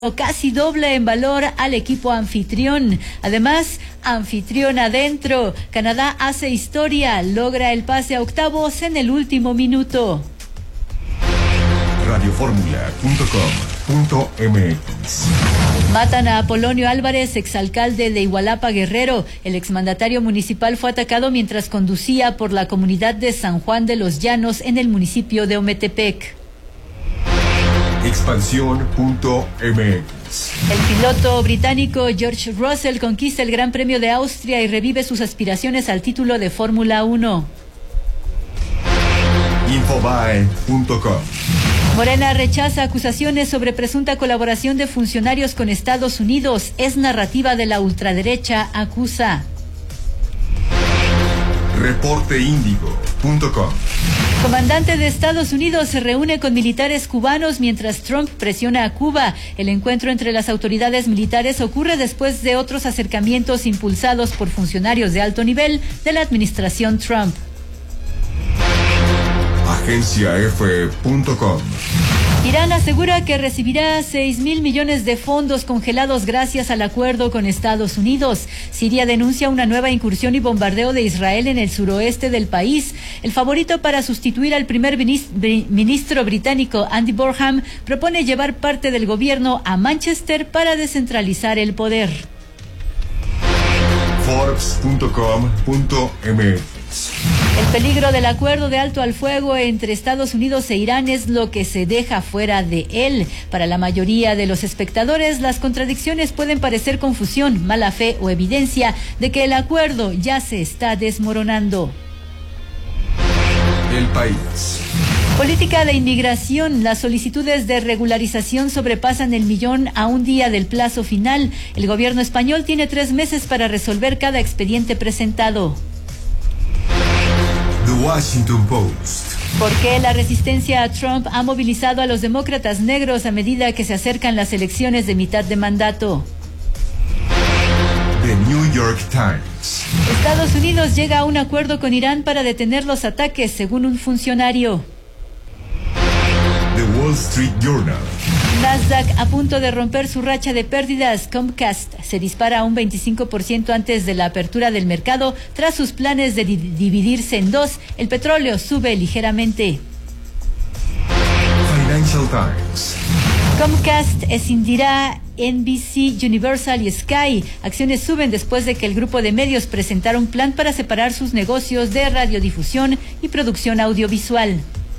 casi doble en valor al equipo anfitrión. Además, anfitrión adentro, Canadá hace historia, logra el pase a octavos en el último minuto. Radioformula.com.mx. Matan a Apolonio Álvarez, exalcalde de Igualapa, Guerrero. El exmandatario municipal fue atacado mientras conducía por la comunidad de San Juan de los Llanos en el municipio de Ometepec. Expansión.mx. El piloto británico George Russell conquista el Gran Premio de Austria y revive sus aspiraciones al título de Fórmula 1. Infobae.com. Morena rechaza acusaciones sobre presunta colaboración de funcionarios con Estados Unidos. Es narrativa de la ultraderecha, acusa. Reporteindigo.com. Comandante de Estados Unidos se reúne con militares cubanos mientras Trump presiona a Cuba. El encuentro entre las autoridades militares ocurre después de otros acercamientos impulsados por funcionarios de alto nivel de la administración Trump. AgenciaF.com. Irán asegura que recibirá 6.000 millones de fondos congelados gracias al acuerdo con Estados Unidos. Siria denuncia una nueva incursión y bombardeo de Israel en el suroeste del país. El favorito para sustituir al primer ministro británico Andy Burnham propone llevar parte del gobierno a Manchester para descentralizar el poder. Forbes.com.mx. El peligro del acuerdo de alto al fuego entre Estados Unidos e Irán es lo que se deja fuera de él. Para la mayoría de los espectadores, las contradicciones pueden parecer confusión, mala fe o evidencia de que el acuerdo ya se está desmoronando. El País. Política de inmigración. Las solicitudes de regularización sobrepasan el 1.000.000 a un día del plazo final. El gobierno español tiene 3 meses para resolver cada expediente presentado. The Washington Post. ¿Por qué la resistencia a Trump ha movilizado a los demócratas negros a medida que se acercan las elecciones de mitad de mandato? The New York Times. Estados Unidos llega a un acuerdo con Irán para detener los ataques, según un funcionario. The Wall Street Journal. Nasdaq a punto de romper su racha de pérdidas. Comcast se dispara un 25% antes de la apertura del mercado tras sus planes de dividirse en dos. El petróleo sube ligeramente. Financial Times. Comcast escindirá NBC, Universal y Sky. Acciones suben después de que el grupo de medios presentara un plan para separar sus negocios de radiodifusión y producción audiovisual.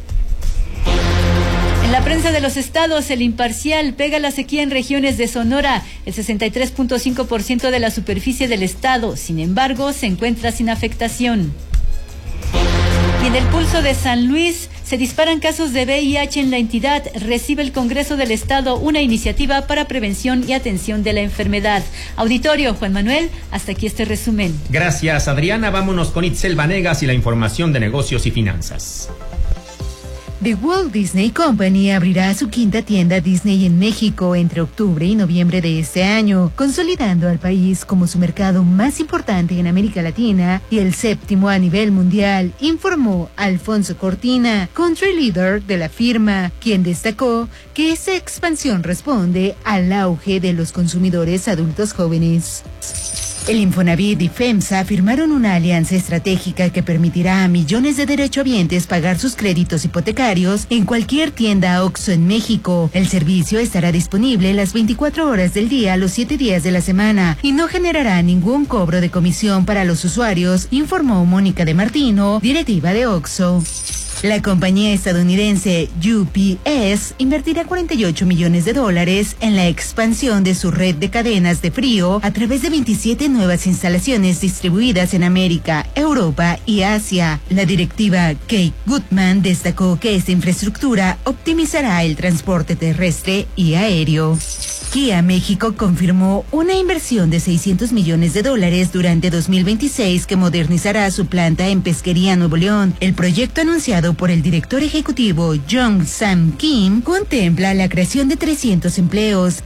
En la prensa de los estados, El Imparcial pega la sequía en regiones de Sonora. El 63.5% de la superficie del estado, sin embargo, se encuentra sin afectación. Y en el Pulso de San Luis, se disparan casos de VIH en la entidad. Recibe el Congreso del Estado una iniciativa para prevención y atención de la enfermedad. Auditorio, Juan Manuel, hasta aquí este resumen. Gracias, Adriana. Vámonos con Itzel Vanegas y la información de negocios y finanzas. The Walt Disney Company abrirá su quinta tienda Disney en México entre octubre y noviembre de este año, consolidando al país como su mercado más importante en América Latina y el 7º a nivel mundial, informó Alfonso Cortina, country leader de la firma, quien destacó que esa expansión responde al auge de los consumidores adultos jóvenes. El Infonavit y FEMSA firmaron una alianza estratégica que permitirá a millones de derechohabientes pagar sus créditos hipotecarios en cualquier tienda OXXO en México. El servicio estará disponible las 24 horas del día, los 7 días de la semana, y no generará ningún cobro de comisión para los usuarios, informó Mónica de Martino, directiva de OXXO. La compañía estadounidense UPS invertirá $48 millones en la expansión de su red de cadenas de frío a través de 27 nuevas instalaciones distribuidas en América, Europa y Asia. La directiva Kate Goodman destacó que esta infraestructura optimizará el transporte terrestre y aéreo. Kia México confirmó una inversión de $600 millones durante 2026 que modernizará su planta en Pesquería, Nuevo León. El proyecto anunciado por el director ejecutivo Jong Sam Kim contempla la creación de 300 empleos.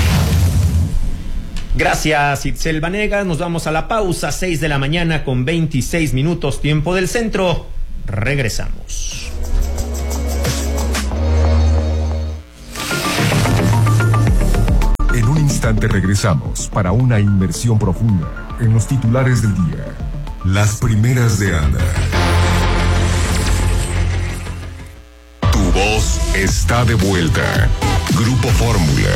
Gracias, Itzel Vanegas. Nos vamos a la pausa, 6 de la mañana con 26 minutos, tiempo del centro. Regresamos. instante regresamos para una inmersión profunda en los titulares del día. Las primeras de Ana. Tu voz está de vuelta. Grupo Fórmula.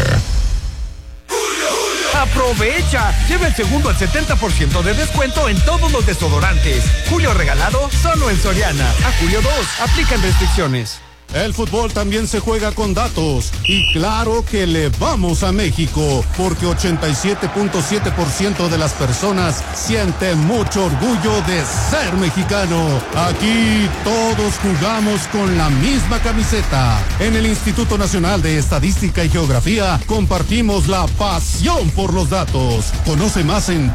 ¡Aprovecha! Lleva el segundo al 70% de descuento en todos los desodorantes. Julio regalado solo en Soriana. A julio 2. Aplican restricciones. El fútbol también se juega con datos. Y claro que le vamos a México, porque 87.7% de las personas siente mucho orgullo de ser mexicano. Aquí todos jugamos con la misma camiseta. En el Instituto Nacional de Estadística y Geografía compartimos la pasión por los datos. Conoce más en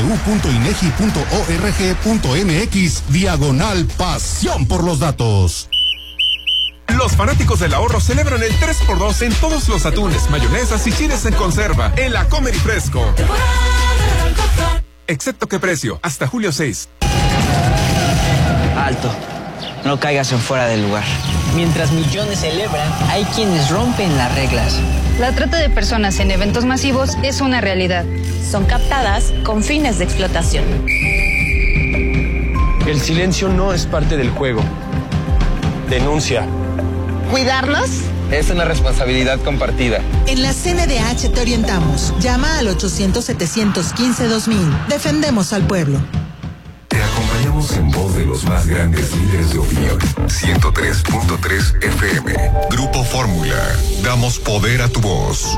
www.inegi.org.mx/pasión por los datos. Los fanáticos del ahorro celebran el 3x2 en todos los atunes, mayonesas y chiles en conserva en la Comer y Fresco. Excepto qué precio, hasta julio 6. Alto, no caigas en fuera del lugar. Mientras millones celebran, hay quienes rompen las reglas. La trata de personas en eventos masivos es una realidad. Son captadas con fines de explotación. El silencio no es parte del juego. Denuncia. ¿Cuidarlos? Es una responsabilidad compartida. En la CNDH te orientamos. Llama al 800-715-2000. Defendemos al pueblo. Te acompañamos en voz de los más grandes líderes de opinión. 103.3 FM. Grupo Fórmula. Damos poder a tu voz.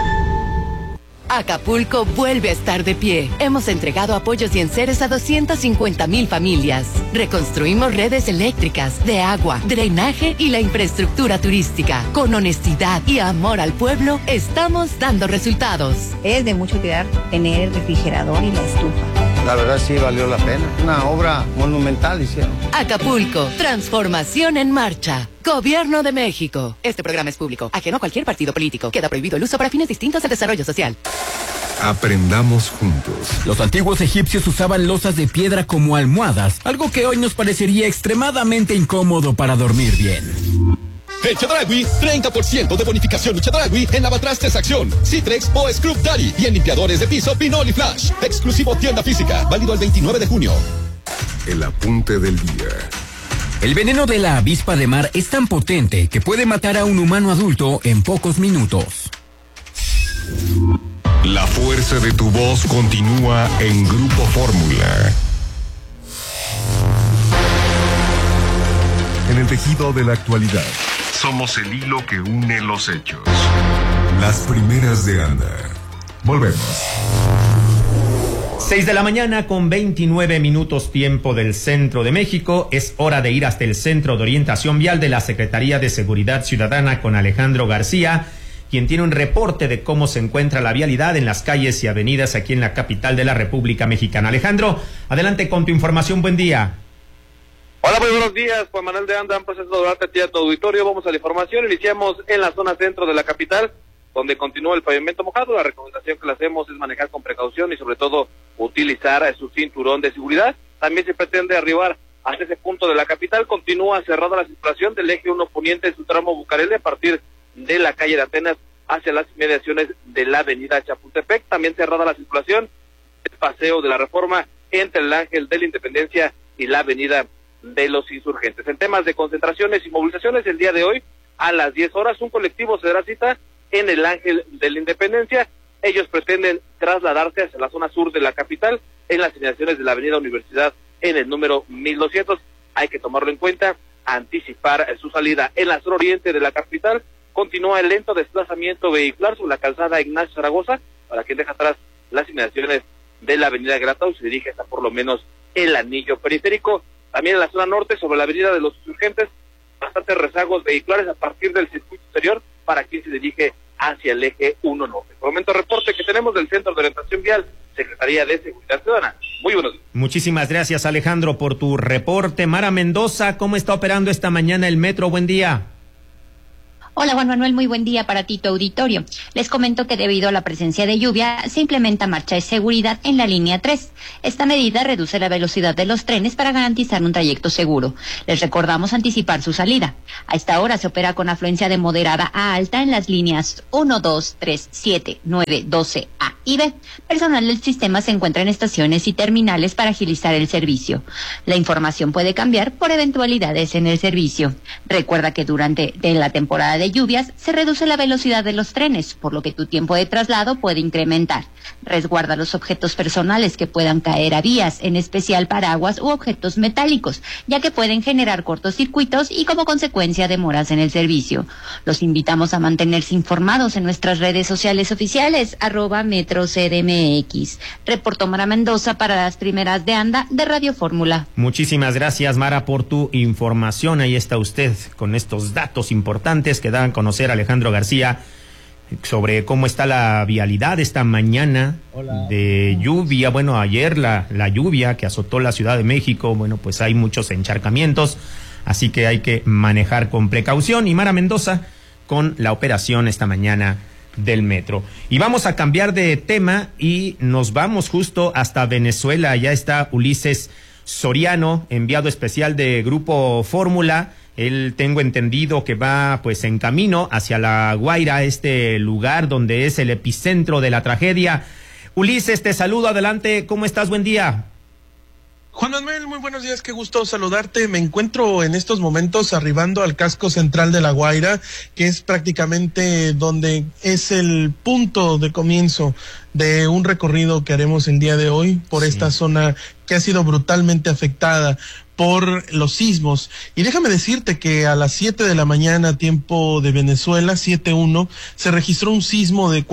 Acapulco vuelve a estar de pie. Hemos entregado apoyos y enseres a 250,000 familias. Reconstruimos redes eléctricas, de agua, drenaje y la infraestructura turística. Con honestidad y amor al pueblo, estamos dando resultados. Es de mucho cuidar tener el refrigerador y la estufa. La verdad sí valió la pena. Una obra monumental hicieron. Acapulco, transformación en marcha. Gobierno de México. Este programa es público, ajeno a cualquier partido político. Queda prohibido el uso para fines distintos del desarrollo social. Aprendamos juntos. Los antiguos egipcios usaban losas de piedra como almohadas, algo que hoy nos parecería extremadamente incómodo para dormir bien. En Chedraui, 30% de bonificación Chedraui en lavatrastes Acción, Citrex o Scrub Daddy y en limpiadores de piso Pinol y Flash. Exclusivo tienda física, válido el 29 de junio. El apunte del día. El veneno de la avispa de mar es tan potente que puede matar a un humano adulto en pocos minutos. La fuerza de tu voz continúa en Grupo Fórmula. En el tejido de la actualidad, somos el hilo que une los hechos. Las primeras de Ana. Volvemos. 6 de la mañana con 29 minutos tiempo del centro de México. Es hora de ir hasta el Centro de Orientación Vial de la Secretaría de Seguridad Ciudadana con Alejandro García, quien tiene un reporte de cómo se encuentra la vialidad en las calles y avenidas aquí en la capital de la República Mexicana. Alejandro, adelante con tu información. Buen día. Hola, muy buenos días. Juan Manuel de Anda, un proceso de darte a ti a tu auditorio. Vamos a la información. Iniciamos en la zona centro de la capital, donde continúa el pavimento mojado. La recomendación que le hacemos es manejar con precaución y sobre todo utilizar su cinturón de seguridad. También se pretende arribar hasta ese punto de la capital. Continúa cerrada la circulación del eje 1 poniente en su tramo Bucareli a partir de la calle de Atenas hacia las inmediaciones de la avenida Chapultepec. También cerrada la circulación del paseo de la Reforma entre el Ángel de la Independencia y la avenida de los Insurgentes. En temas de concentraciones y movilizaciones, el día de hoy a las 10 horas un colectivo se dará cita en el Ángel de la Independencia. Ellos pretenden trasladarse hacia la zona sur de la capital en las inmediaciones de la avenida Universidad en el número 1200. Hay que tomarlo en cuenta, anticipar su salida. En la zona oriente de la capital continúa el lento desplazamiento vehicular sobre la calzada Ignacio Zaragoza, para quien deja atrás las inmediaciones de la avenida Gratau, se dirige hasta por lo menos el anillo periférico. También en la zona norte, sobre la avenida de los Insurgentes, bastantes rezagos vehiculares a partir del circuito exterior para quien se dirige hacia el eje 1 norte. Por el momento, reporte que tenemos del Centro de Orientación Vial, Secretaría de Seguridad Ciudadana. Muy buenos días. Muchísimas gracias, Alejandro, por tu reporte. Mara Mendoza, ¿cómo está operando esta mañana el metro? Buen día. Hola Juan Manuel, muy buen día para ti, tu auditorio. Les comento que debido a la presencia de lluvia, se implementa marcha de seguridad en la línea 3. Esta medida reduce la velocidad de los trenes para garantizar un trayecto seguro. Les recordamos anticipar su salida. A esta hora se opera con afluencia de moderada a alta en las líneas 1, 2, 3, 7, 9, 12, A y B. Personal del sistema se encuentra en estaciones y terminales para agilizar el servicio. La información puede cambiar por eventualidades en el servicio. Recuerda que durante la temporada de lluvias se reduce la velocidad de los trenes, por lo que tu tiempo de traslado puede incrementar. Resguarda los objetos personales que puedan caer a vías, en especial paraguas u objetos metálicos, ya que pueden generar cortocircuitos y como consecuencia demoras en el servicio. Los invitamos a mantenerse informados en nuestras redes sociales oficiales, @MetroCDMX. Reportó Mara Mendoza para las primeras de ANDA de Radio Fórmula. Muchísimas gracias, Mara, por tu información. Ahí está usted con estos datos importantes que dan a conocer Alejandro García sobre cómo está la vialidad esta mañana. Hola. De lluvia. Bueno, ayer la lluvia que azotó la Ciudad de México, bueno, pues hay muchos encharcamientos, así que hay que manejar con precaución. Y Mara Mendoza con la operación esta mañana del metro. Y vamos a cambiar de tema y nos vamos justo hasta Venezuela. Ya está Ulises Soriano, enviado especial de Grupo Fórmula. Él, tengo entendido que va pues en camino hacia La Guaira, este lugar donde es el epicentro de la tragedia. Ulises, te saludo, adelante, ¿cómo estás? Buen día. Juan Manuel, muy buenos días, qué gusto saludarte. Me encuentro en estos momentos arribando al casco central de La Guaira, que es prácticamente donde es el punto de comienzo de un recorrido que haremos el día de hoy por esta zona que ha sido brutalmente afectada por los sismos. Y déjame decirte que a las 7 de la mañana, tiempo de Venezuela, 7:1, se registró un sismo de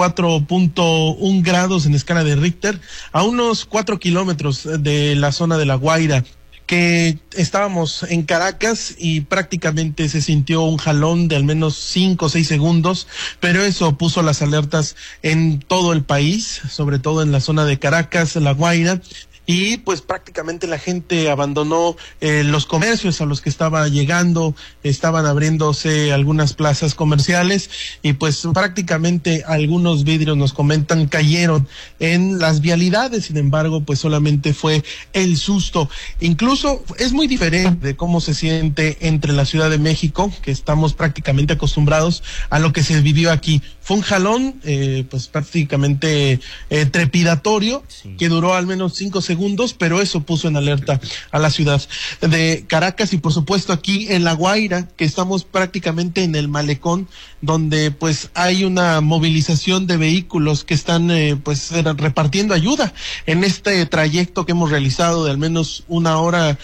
4.1 grados en escala de Richter a unos 4 kilómetros de la zona de La Guaira, que estábamos en Caracas y prácticamente se sintió un jalón de al menos 5 o 6 segundos, pero eso puso las alertas en todo el país, sobre todo en la zona de Caracas, La Guaira, y pues prácticamente la gente abandonó los comercios a los que estaba llegando, estaban abriéndose algunas plazas comerciales y pues prácticamente algunos vidrios, nos comentan, cayeron en las vialidades. Sin embargo, pues solamente fue el susto. Incluso es muy diferente de cómo se siente entre la Ciudad de México, que estamos prácticamente acostumbrados, a lo que se vivió aquí. Fue un jalón pues prácticamente trepidatorio, que duró al menos 5 segundos, pero eso puso en alerta a la ciudad de Caracas y por supuesto aquí en La Guaira, que estamos prácticamente en el malecón, donde pues hay una movilización de vehículos que están pues repartiendo ayuda en este trayecto que hemos realizado de al menos una hora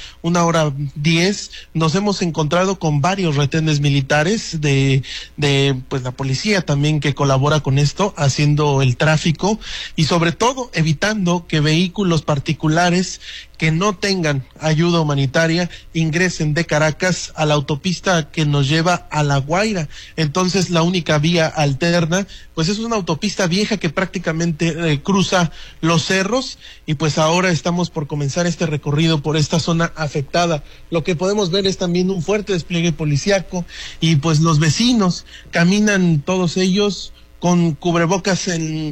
10. Nos hemos encontrado con varios retenes militares de pues la policía también, que colabora con esto, haciendo el tráfico y sobre todo evitando que vehículos particulares que no tengan ayuda humanitaria ingresen de Caracas a la autopista que nos lleva a La Guaira. Entonces la única vía alterna pues es una autopista vieja que prácticamente cruza los cerros y pues ahora estamos por comenzar este recorrido por esta zona afectada. Lo que podemos ver es también un fuerte despliegue policiaco y pues los vecinos caminan todos ellos con cubrebocas,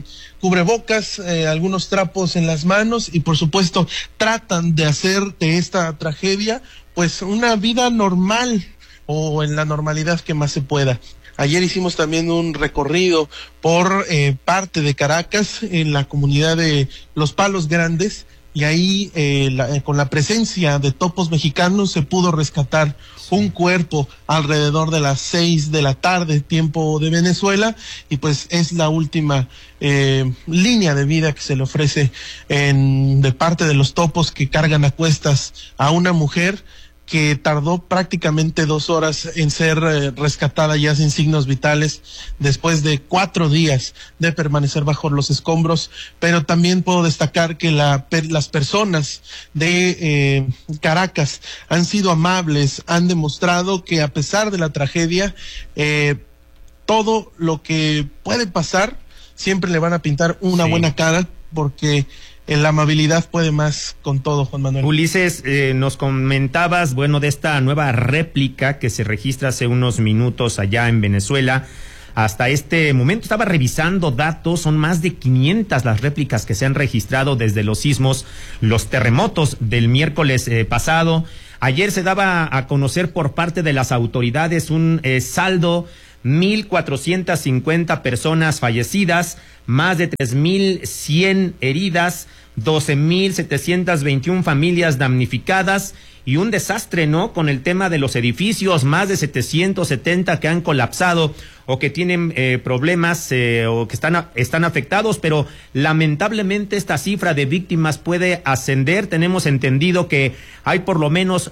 algunos trapos en las manos y por supuesto tratan de hacer de esta tragedia pues una vida normal o en la normalidad que más se pueda. Ayer hicimos también un recorrido por parte de Caracas en la comunidad de Los Palos Grandes y ahí con la presencia de topos mexicanos se pudo rescatar un cuerpo alrededor de las 6 de la tarde, tiempo de Venezuela, y pues es la última línea de vida que se le ofrece de parte de los topos, que cargan a cuestas a una mujer que tardó prácticamente 2 horas en ser rescatada ya sin signos vitales después de 4 días de permanecer bajo los escombros. Pero también puedo destacar que las personas de Caracas han sido amables, han demostrado que a pesar de la tragedia, todo lo que puede pasar siempre le van a pintar una buena cara porque la amabilidad puede más con todo, Juan Manuel. Ulises, nos comentabas, bueno, de esta nueva réplica que se registra hace unos minutos allá en Venezuela. Hasta este momento estaba revisando datos, son más de 500 las réplicas que se han registrado desde los sismos, los terremotos del miércoles pasado. Ayer se daba a conocer por parte de las autoridades un saldo, 1,450 personas fallecidas, más de 3,100 heridas, 12,721 familias damnificadas y un desastre, ¿no? Con el tema de los edificios, más de 770 que han colapsado o que tienen problemas o que están afectados, pero lamentablemente esta cifra de víctimas puede ascender. Tenemos entendido que hay por lo menos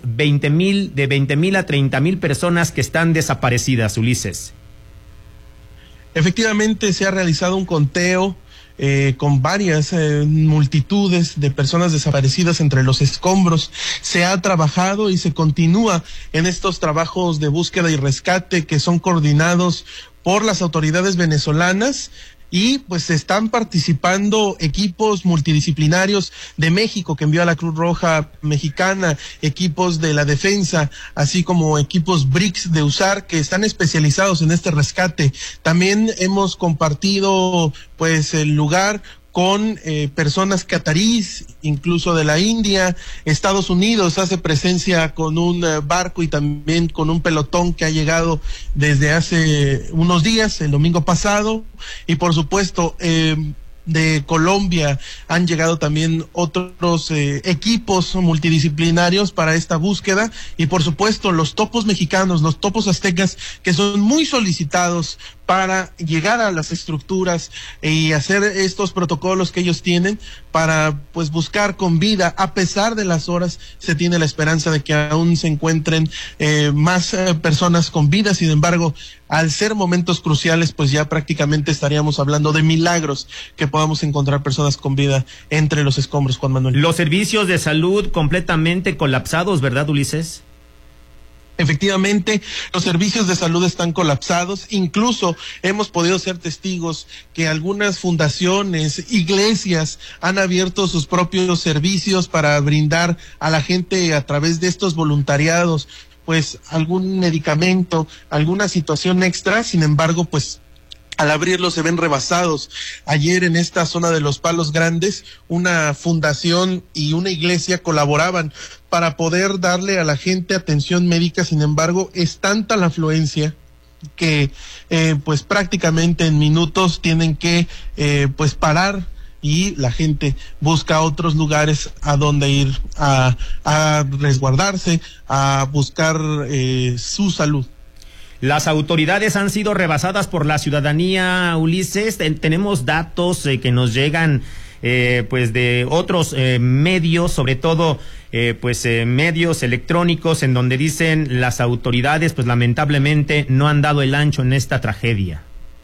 20,000 a 30,000 personas que están desaparecidas, Ulises. Efectivamente, se ha realizado un conteo con varias multitudes de personas desaparecidas entre los escombros. Se ha trabajado y se continúa en estos trabajos de búsqueda y rescate que son coordinados por las autoridades venezolanas. Y pues están participando equipos multidisciplinarios de México que envió a la Cruz Roja Mexicana, equipos de la defensa, así como equipos BRICS de USAR que están especializados en este rescate. También hemos compartido pues el lugar con personas cataríes, incluso de la India. Estados Unidos hace presencia con un barco y también con un pelotón que ha llegado desde hace unos días, el domingo pasado, y por supuesto de Colombia han llegado también otros equipos multidisciplinarios para esta búsqueda, y por supuesto los topos mexicanos, los topos aztecas, que son muy solicitados para llegar a las estructuras y hacer estos protocolos que ellos tienen para pues buscar con vida. A pesar de las horas, se tiene la esperanza de que aún se encuentren más personas con vida. Sin embargo, al ser momentos cruciales, pues ya prácticamente estaríamos hablando de milagros que podamos encontrar personas con vida entre los escombros, Juan Manuel. Los servicios de salud completamente colapsados, ¿verdad, Ulises? Efectivamente, los servicios de salud están colapsados. Incluso hemos podido ser testigos que algunas fundaciones, iglesias han abierto sus propios servicios para brindar a la gente a través de estos voluntariados pues algún medicamento, alguna situación extra. Sin embargo, pues al abrirlo se ven rebasados. Ayer en esta zona de Los Palos Grandes, una fundación y una iglesia colaboraban para poder darle a la gente atención médica. Sin embargo, es tanta la afluencia que pues prácticamente en minutos tienen que pues parar, y la gente busca otros lugares a donde ir a resguardarse, a buscar su salud. Las autoridades han sido rebasadas por la ciudadanía, Ulises. Tenemos datos que nos llegan pues de otros medios, sobre todo medios electrónicos, en donde dicen las autoridades pues lamentablemente no han dado el ancho en esta tragedia.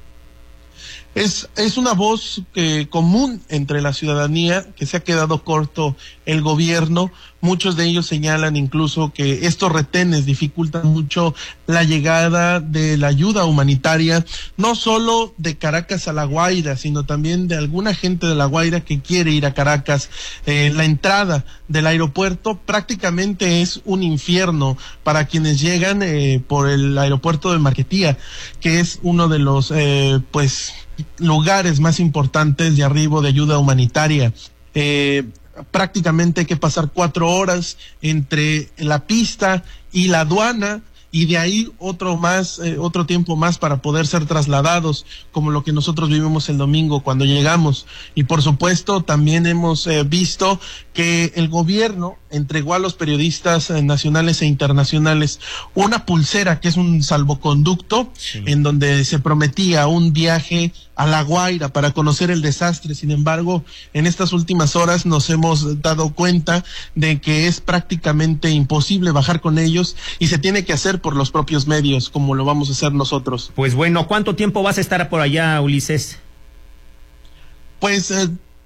Es una voz común entre la ciudadanía, que se ha quedado corto el gobierno. Muchos de ellos señalan incluso que estos retenes dificultan mucho la llegada de la ayuda humanitaria, no solo de Caracas a La Guaira, sino también de alguna gente de La Guaira que quiere ir a Caracas. La entrada del aeropuerto prácticamente es un infierno para quienes llegan por el aeropuerto de Marquetía, que es uno de los lugares más importantes de arribo de ayuda humanitaria. Prácticamente hay que pasar 4 horas entre la pista y la aduana, y de ahí otro tiempo más para poder ser trasladados, como lo que nosotros vivimos el domingo cuando llegamos. Y por supuesto también hemos visto que el gobierno entregó a los periodistas nacionales e internacionales una pulsera que es un salvoconducto, sí, en donde se prometía un viaje a La Guaira para conocer el desastre. Sin embargo, en estas últimas horas nos hemos dado cuenta de que es prácticamente imposible bajar con ellos, y se tiene que hacer por los propios medios, como lo vamos a hacer nosotros. Pues bueno, ¿cuánto tiempo vas a estar por allá, Ulises? Pues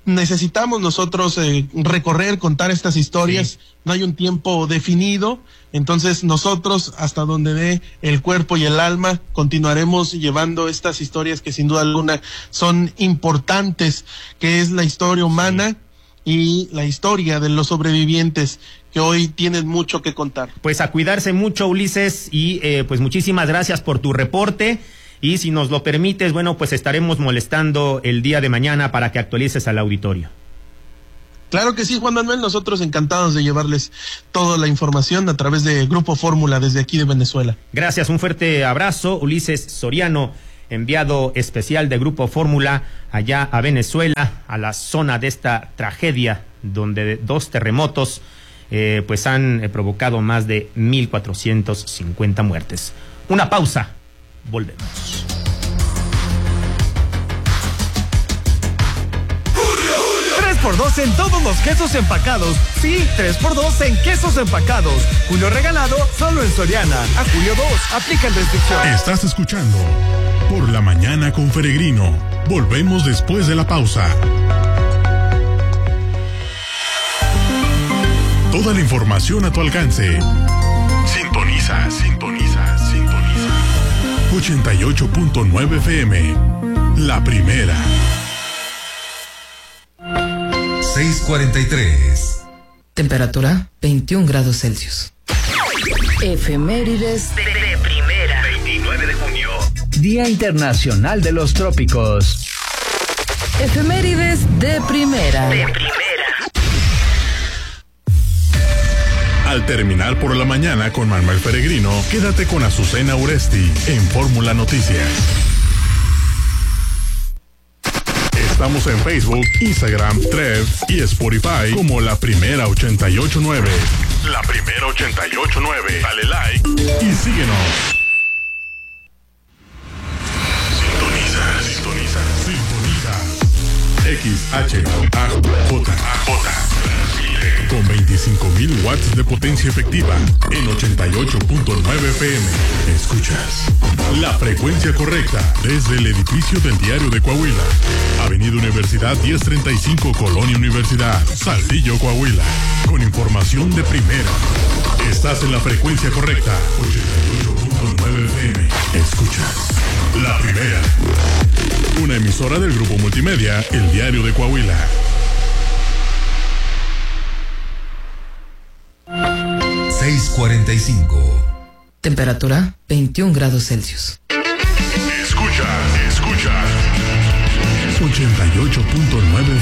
necesitamos nosotros recorrer, contar estas historias. Sí. No hay un tiempo definido, entonces nosotros, hasta donde dé el cuerpo y el alma, continuaremos llevando estas historias que sin duda alguna son importantes, que es la historia humana y la historia de los sobrevivientes, que hoy tienen mucho que contar. Pues a cuidarse mucho, Ulises, y pues muchísimas gracias por tu reporte. Y si nos lo permites, bueno, pues estaremos molestando el día de mañana para que actualices al auditorio. Claro que sí, Juan Manuel, nosotros encantados de llevarles toda la información a través de Grupo Fórmula desde aquí de Venezuela. Gracias, un fuerte abrazo, Ulises Soriano, enviado especial de Grupo Fórmula allá a Venezuela, a la zona de esta tragedia donde 2 terremotos pues han provocado más de 1,450 muertes. Una pausa, volvemos. 3x2 en todos los quesos empacados. Sí, 3x2 en quesos empacados. Julio regalado solo en Soriana. A julio 2. Aplican restricciones. Estás escuchando Por la Mañana con Peregrino. Volvemos después de la pausa. Toda la información a tu alcance. Sintoniza, sintoniza, sintoniza. 88.9 FM. La primera. 6:43. Temperatura 21 grados Celsius. Efemérides de primera. 29 de junio. Día Internacional de los Trópicos. Efemérides de primera. De primera. Al terminar por la mañana con Manuel Peregrino, quédate con Azucena Uresti en Fórmula Noticias. Estamos en Facebook, Instagram, Threads y Spotify como La Primera 889. La Primera 889. Dale like y síguenos. Sintoniza. XHAJ. Con 25,000 watts de potencia efectiva en 88.9 FM. Escuchas la frecuencia correcta desde el edificio del Diario de Coahuila. Avenida Universidad 1035, Colonia Universidad, Saltillo, Coahuila. Con información de primera. Estás en la frecuencia correcta. 88.9 FM. Escuchas la primera. Una emisora del Grupo Multimedia, El Diario de Coahuila. 6:45. Temperatura 21 grados Celsius. Escucha. 88.9